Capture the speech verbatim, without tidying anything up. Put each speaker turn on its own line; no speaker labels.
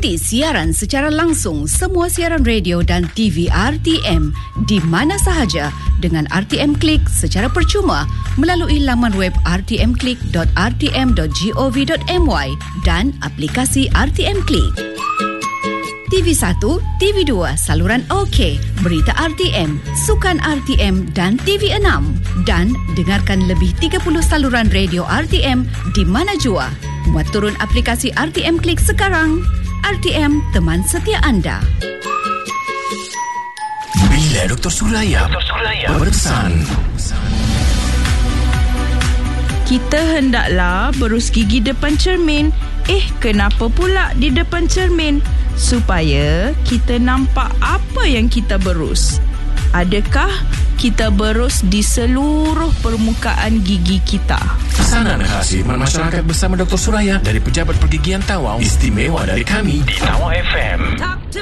Ikuti siaran secara langsung semua siaran radio dan T V R T M di mana sahaja dengan R T M Click secara percuma melalui laman web r t m click dot r t m dot gov dot m y dan aplikasi R T M Click. T V satu, T V dua, saluran OK, berita R T M, sukan R T M dan T V enam. Dan dengarkan lebih tiga puluh saluran radio R T M di mana jua. Muat turun aplikasi R T M Click sekarang. R T M, teman setia anda.
Bila Doktor Suraya, Doktor Suraya berpesan.
Kita hendaklah berus gigi depan cermin. Eh, kenapa pula di depan cermin? Supaya kita nampak apa yang kita berus. Adakah kita berus di seluruh permukaan gigi kita?
Pesanan khas khidmat masyarakat bersama Doktor Suraya dari Pejabat Pergigian Tawau istimewa dari kami di Tawau